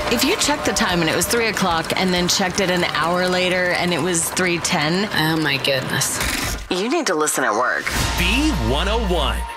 If you checked the time and it was 3 o'clock and then checked it an hour later and it was 3:10, oh my goodness. you need to listen at work. B101.